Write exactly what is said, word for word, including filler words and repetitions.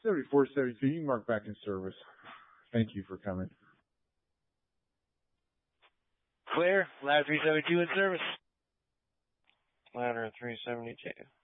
seventy-four seventy-two, you can mark back in service. Thank you for coming. Clear. Ladder three seventy-two in service. Ladder three seventy-two.